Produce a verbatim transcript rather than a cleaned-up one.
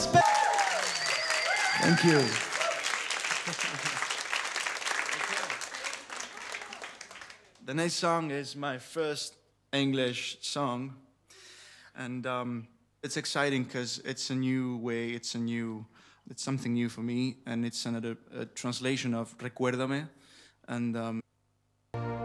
Thank you. The next song is my first English song, and um, it's exciting because it's a new way, it's a new, it's something new for me, and it's another uh, translation of Recuérdame, and um,